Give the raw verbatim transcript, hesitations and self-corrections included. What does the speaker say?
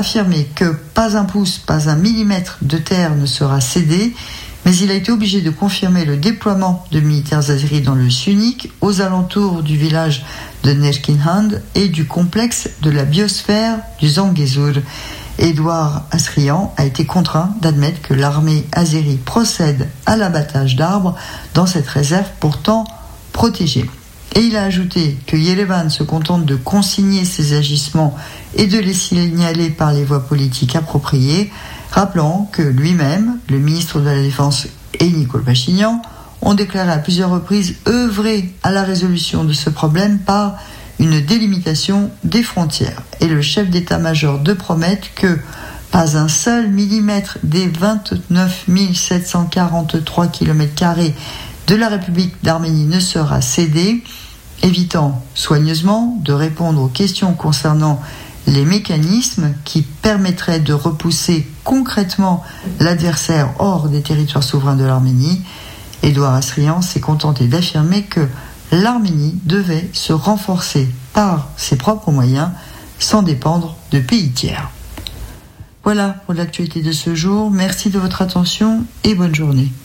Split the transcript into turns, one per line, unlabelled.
affirmé que pas un pouce, pas un millimètre de terre ne sera cédé, mais il a été obligé de confirmer le déploiement de militaires azéris dans le Syunik, aux alentours du village de Nerkinhand et du complexe de la biosphère du Zangezur. Édouard Asrian a été contraint d'admettre que l'armée azérie procède à l'abattage d'arbres dans cette réserve pourtant protégée. Et il a ajouté que Yerevan se contente de consigner ses agissements et de les signaler par les voies politiques appropriées, rappelant que lui-même, le ministre de la Défense et Nicole Pachinian ont déclaré à plusieurs reprises œuvrer à la résolution de ce problème par une délimitation des frontières. Et le chef d'état-major de promettre que pas un seul millimètre des vingt-neuf mille sept cent quarante-trois kilomètres carrés de la République d'Arménie ne sera cédé, évitant soigneusement de répondre aux questions concernant les mécanismes qui permettraient de repousser concrètement l'adversaire hors des territoires souverains de l'Arménie. Édouard Asrian s'est contenté d'affirmer que l'Arménie devait se renforcer par ses propres moyens sans dépendre de pays tiers. Voilà pour l'actualité de ce jour. Merci de votre attention et bonne journée.